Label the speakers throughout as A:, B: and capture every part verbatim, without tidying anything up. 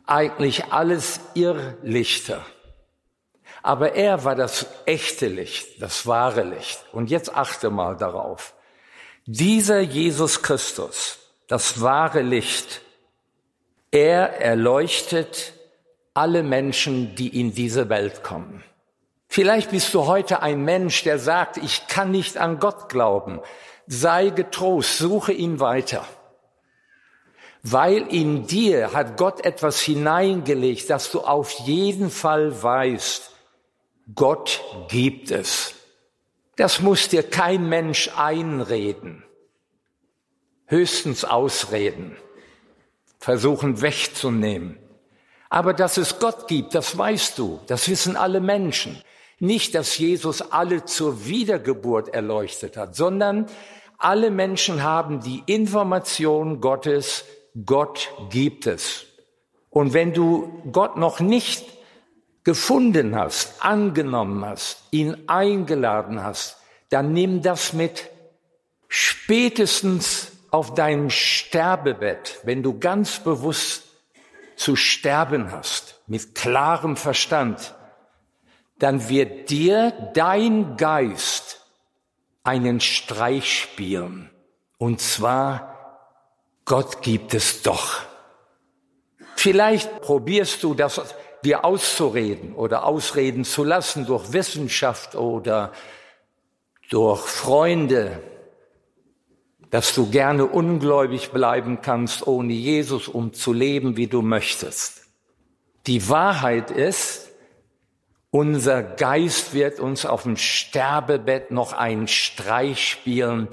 A: eigentlich alles Irrlichter. Aber er war das echte Licht, das wahre Licht. Und jetzt achte mal darauf. Dieser Jesus Christus, das wahre Licht, er erleuchtet alle Menschen, die in diese Welt kommen. Vielleicht bist du heute ein Mensch, der sagt, ich kann nicht an Gott glauben. Sei getrost, suche ihn weiter. Weil in dir hat Gott etwas hineingelegt, dass du auf jeden Fall weißt, Gott gibt es. Das muss dir kein Mensch einreden, höchstens ausreden, versuchen wegzunehmen. Aber dass es Gott gibt, das weißt du, das wissen alle Menschen. Nicht, dass Jesus alle zur Wiedergeburt erleuchtet hat, sondern alle Menschen haben die Information Gottes, Gott gibt es. Und wenn du Gott noch nicht gefunden hast, angenommen hast, ihn eingeladen hast, dann nimm das mit. Spätestens auf deinem Sterbebett, wenn du ganz bewusst zu sterben hast, mit klarem Verstand, dann wird dir dein Geist einen Streich spielen. Und zwar, Gott gibt es doch. Vielleicht probierst du das dir auszureden oder ausreden zu lassen durch Wissenschaft oder durch Freunde, dass du gerne ungläubig bleiben kannst ohne Jesus, um zu leben, wie du möchtest. Die Wahrheit ist, unser Geist wird uns auf dem Sterbebett noch einen Streich spielen.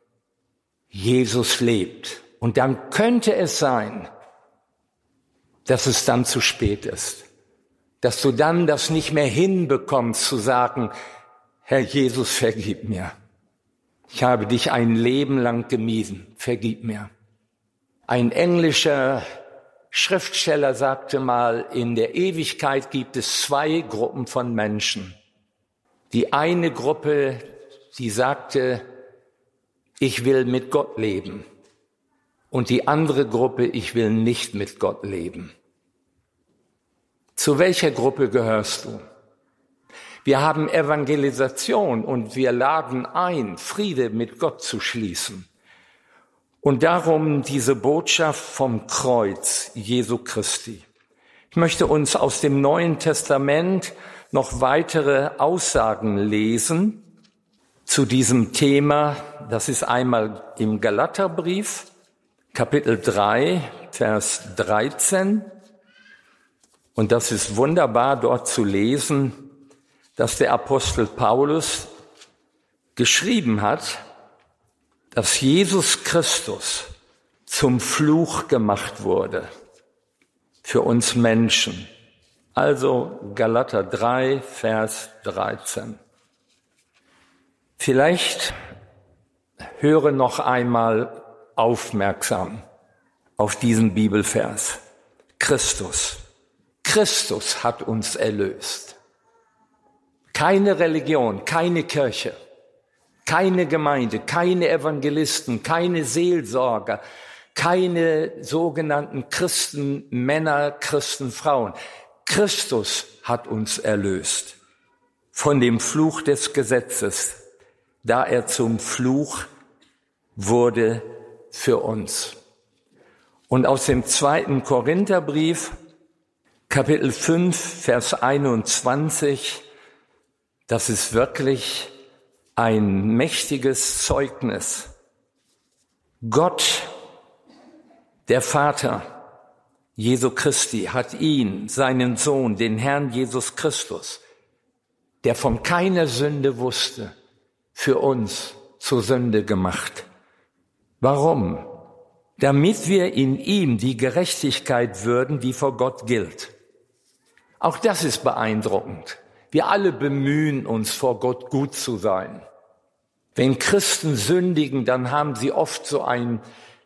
A: Jesus lebt. Und dann könnte es sein, dass es dann zu spät ist. Dass du dann das nicht mehr hinbekommst, zu sagen, Herr Jesus, vergib mir. Ich habe dich ein Leben lang gemieden, vergib mir. Ein englischer Schriftsteller sagte mal, in der Ewigkeit gibt es zwei Gruppen von Menschen. Die eine Gruppe, die sagte, ich will mit Gott leben. Und die andere Gruppe, ich will nicht mit Gott leben. Zu welcher Gruppe gehörst du? Wir haben Evangelisation und wir laden ein, Friede mit Gott zu schließen. Und darum diese Botschaft vom Kreuz Jesu Christi. Ich möchte uns aus dem Neuen Testament noch weitere Aussagen lesen zu diesem Thema. Das ist einmal im Galaterbrief, Kapitel drei, Vers dreizehn. Und das ist wunderbar dort zu lesen, dass der Apostel Paulus geschrieben hat, dass Jesus Christus zum Fluch gemacht wurde für uns Menschen. Also Galater drei, Vers dreizehn. Vielleicht höre noch einmal aufmerksam auf diesen Bibelvers. Christus. Christus hat uns erlöst. Keine Religion, keine Kirche, keine Gemeinde, keine Evangelisten, keine Seelsorger, keine sogenannten Christenmänner, Christenfrauen. Christus hat uns erlöst von dem Fluch des Gesetzes, da er zum Fluch wurde für uns. Und aus dem zweiten Korintherbrief, Kapitel fünf, Vers einundzwanzig, das ist wirklich ein mächtiges Zeugnis. Gott, der Vater Jesu Christi, hat ihn, seinen Sohn, den Herrn Jesus Christus, der von keiner Sünde wusste, für uns zur Sünde gemacht. Warum? Damit wir in ihm die Gerechtigkeit würden, die vor Gott gilt. Auch das ist beeindruckend. Wir alle bemühen uns, vor Gott gut zu sein. Wenn Christen sündigen, dann haben sie oft so einen,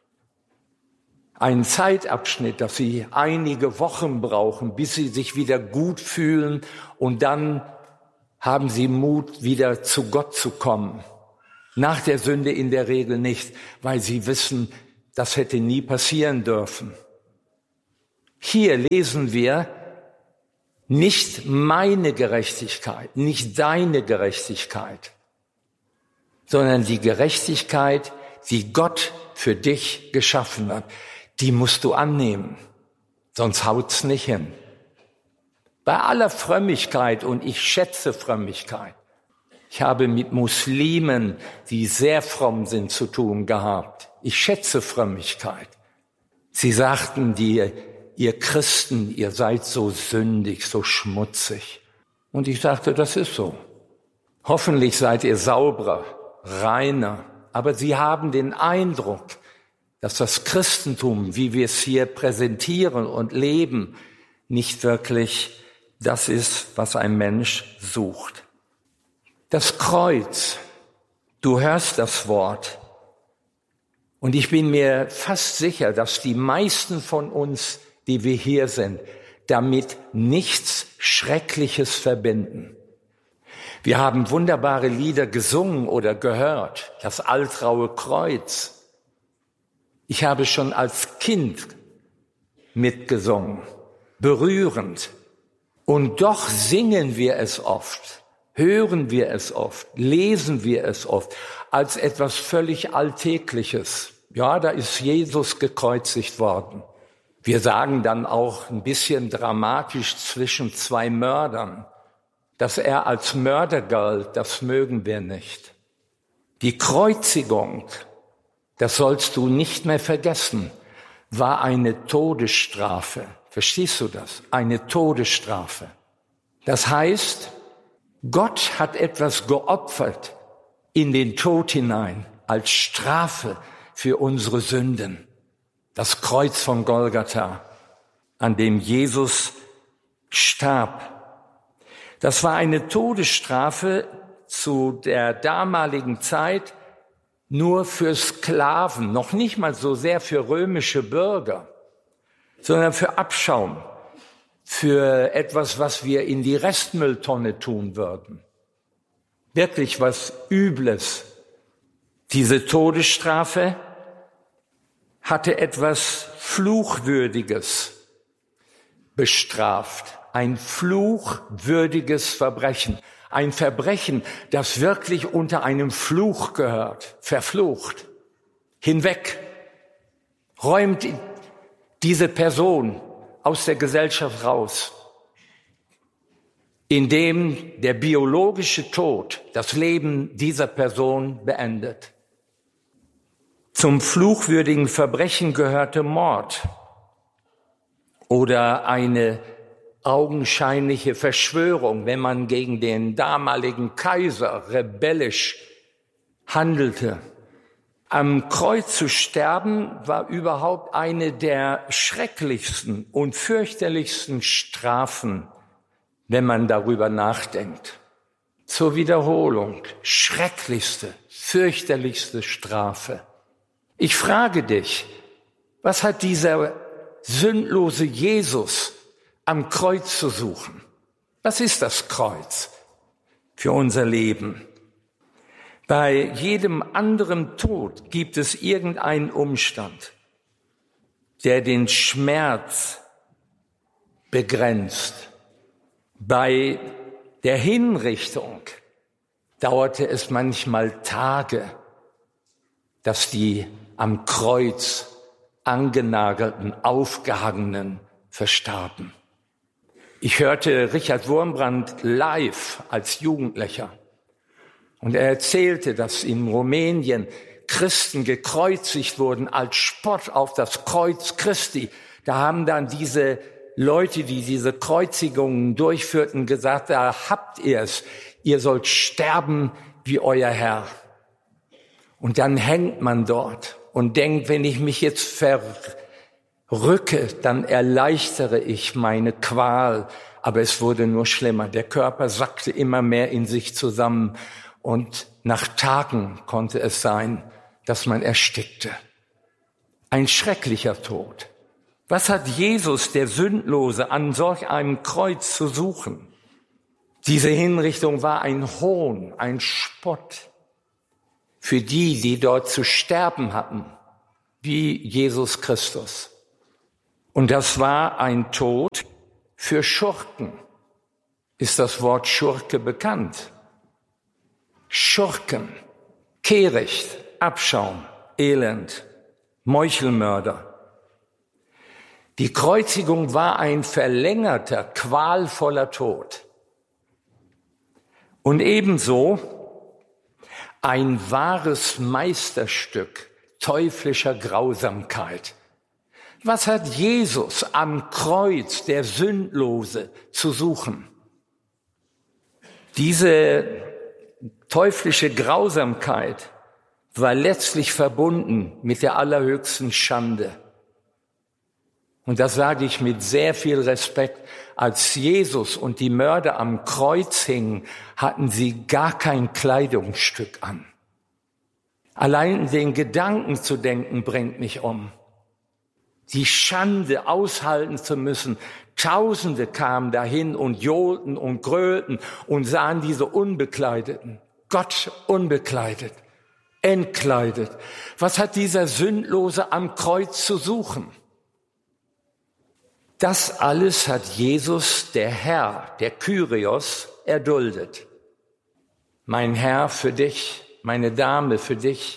A: einen Zeitabschnitt, dass sie einige Wochen brauchen, bis sie sich wieder gut fühlen und dann haben sie Mut, wieder zu Gott zu kommen. Nach der Sünde in der Regel nicht, weil sie wissen, das hätte nie passieren dürfen. Hier lesen wir nicht meine Gerechtigkeit, nicht deine Gerechtigkeit, sondern die Gerechtigkeit, die Gott für dich geschaffen hat. Die musst du annehmen, sonst haut's nicht hin. Bei aller Frömmigkeit, und ich schätze Frömmigkeit, ich habe mit Muslimen, die sehr fromm sind, zu tun gehabt. Ich schätze Frömmigkeit. Sie sagten dir, ihr Christen, ihr seid so sündig, so schmutzig. Und ich sagte, das ist so. Hoffentlich seid ihr sauberer, reiner. Aber sie haben den Eindruck, dass das Christentum, wie wir es hier präsentieren und leben, nicht wirklich das ist, was ein Mensch sucht. Das Kreuz, du hörst das Wort. Und ich bin mir fast sicher, dass die meisten von uns, die wir hier sind, damit nichts Schreckliches verbinden. Wir haben wunderbare Lieder gesungen oder gehört, das Altraue Kreuz. Ich habe schon als Kind mitgesungen, berührend. Und doch singen wir es oft, hören wir es oft, lesen wir es oft als etwas völlig Alltägliches. Ja, da ist Jesus gekreuzigt worden. Wir sagen dann auch ein bisschen dramatisch zwischen zwei Mördern. Dass er als Mörder galt, das mögen wir nicht. Die Kreuzigung, das sollst du nicht mehr vergessen, war eine Todesstrafe. Verstehst du das? Eine Todesstrafe. Das heißt, Gott hat etwas geopfert in den Tod hinein als Strafe für unsere Sünden. Das Kreuz von Golgatha, an dem Jesus starb. Das war eine Todesstrafe zu der damaligen Zeit nur für Sklaven, noch nicht mal so sehr für römische Bürger, sondern für Abschaum, für etwas, was wir in die Restmülltonne tun würden. Wirklich was Übles. Diese Todesstrafe hatte etwas Fluchwürdiges bestraft. Ein fluchwürdiges Verbrechen. Ein Verbrechen, das wirklich unter einem Fluch gehört. Verflucht. Hinweg. Räumt diese Person aus der Gesellschaft raus, indem der biologische Tod das Leben dieser Person beendet. Zum fluchwürdigen Verbrechen gehörte Mord oder eine augenscheinliche Verschwörung, wenn man gegen den damaligen Kaiser rebellisch handelte. Am Kreuz zu sterben war überhaupt eine der schrecklichsten und fürchterlichsten Strafen, wenn man darüber nachdenkt. Zur Wiederholung, schrecklichste, fürchterlichste Strafe. Ich frage dich, was hat dieser sündlose Jesus am Kreuz zu suchen? Was ist das Kreuz für unser Leben? Bei jedem anderen Tod gibt es irgendeinen Umstand, der den Schmerz begrenzt. Bei der Hinrichtung dauerte es manchmal Tage, dass die am Kreuz angenagelten, aufgehangenen verstarben. Ich hörte Richard Wurmbrand live als Jugendlicher. Und er erzählte, dass in Rumänien Christen gekreuzigt wurden als Spott auf das Kreuz Christi. Da haben dann diese Leute, die diese Kreuzigungen durchführten, gesagt, da habt ihr es. Ihr sollt sterben wie euer Herr. Und dann hängt man dort und denkt, wenn ich mich jetzt verrücke, dann erleichtere ich meine Qual. Aber es wurde nur schlimmer. Der Körper sackte immer mehr in sich zusammen. Und nach Tagen konnte es sein, dass man erstickte. Ein schrecklicher Tod. Was hat Jesus, der Sündlose, an solch einem Kreuz zu suchen? Diese Hinrichtung war ein Hohn, ein Spott für die, die dort zu sterben hatten, wie Jesus Christus. Und das war ein Tod für Schurken. Ist das Wort Schurke bekannt? Schurken, Kehricht, Abschaum, Elend, Meuchelmörder. Die Kreuzigung war ein verlängerter, qualvoller Tod. Und ebenso ein wahres Meisterstück teuflischer Grausamkeit. Was hat Jesus am Kreuz, der Sündlose, zu suchen? Diese teuflische Grausamkeit war letztlich verbunden mit der allerhöchsten Schande. Und das sage ich mit sehr viel Respekt. Als Jesus und die Mörder am Kreuz hingen, hatten sie gar kein Kleidungsstück an. Allein den Gedanken zu denken, bringt mich um. Die Schande aushalten zu müssen. Tausende kamen dahin und johlten und grölten und sahen diese Unbekleideten. Gott unbekleidet, entkleidet. Was hat dieser Sündlose am Kreuz zu suchen? Das alles hat Jesus, der Herr, der Kyrios, erduldet. Mein Herr für dich, meine Dame für dich,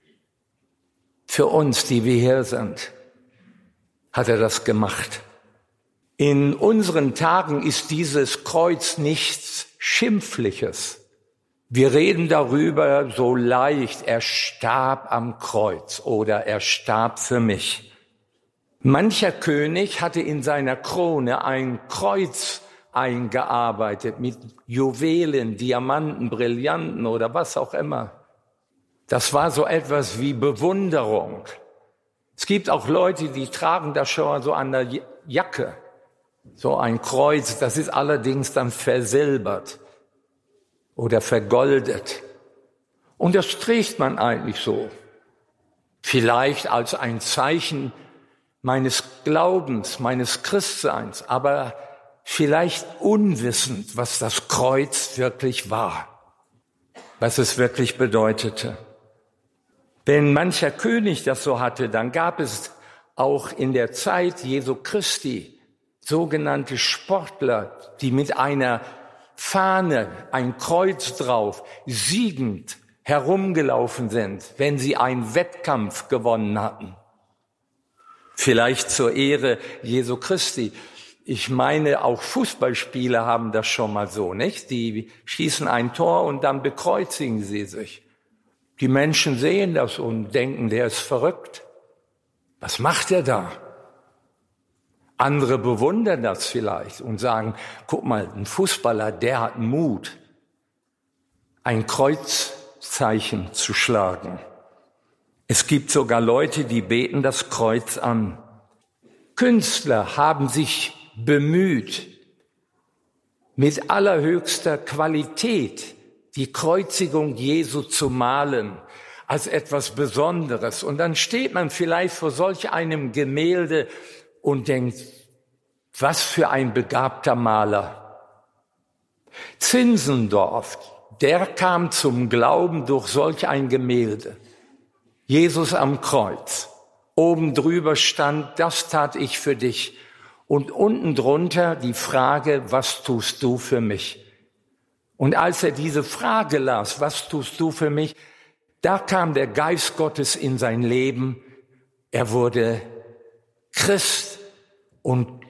A: für uns, die wir hier sind, hat er das gemacht. In unseren Tagen ist dieses Kreuz nichts Schimpfliches. Wir reden darüber so leicht, er starb am Kreuz oder er starb für mich. Mancher König hatte in seiner Krone ein Kreuz eingearbeitet mit Juwelen, Diamanten, Brillanten oder was auch immer. Das war so etwas wie Bewunderung. Es gibt auch Leute, die tragen das schon so an der Jacke. So ein Kreuz, das ist allerdings dann versilbert oder vergoldet. Und das trägt man eigentlich so. Vielleicht als ein Zeichen meines Glaubens, meines Christseins, aber vielleicht unwissend, was das Kreuz wirklich war, was es wirklich bedeutete. Wenn mancher König das so hatte, dann gab es auch in der Zeit Jesu Christi sogenannte Sportler, die mit einer Fahne, ein Kreuz drauf, siegend herumgelaufen sind, wenn sie einen Wettkampf gewonnen hatten. Vielleicht zur Ehre Jesu Christi. Ich meine, auch Fußballspieler haben das schon mal so, nicht? Die schießen ein Tor und dann bekreuzigen sie sich. Die Menschen sehen das und denken, der ist verrückt. Was macht er da? Andere bewundern das vielleicht und sagen, guck mal, ein Fußballer, der hat Mut, ein Kreuzzeichen zu schlagen. Es gibt sogar Leute, die beten das Kreuz an. Künstler haben sich bemüht, mit allerhöchster Qualität die Kreuzigung Jesu zu malen, als etwas Besonderes. Und dann steht man vielleicht vor solch einem Gemälde und denkt, was für ein begabter Maler. Zinzendorf, der kam zum Glauben durch solch ein Gemälde. Jesus am Kreuz. Oben drüber stand, das tat ich für dich. Und unten drunter die Frage, was tust du für mich? Und als er diese Frage las, was tust du für mich? Da kam der Geist Gottes in sein Leben. Er wurde Christ und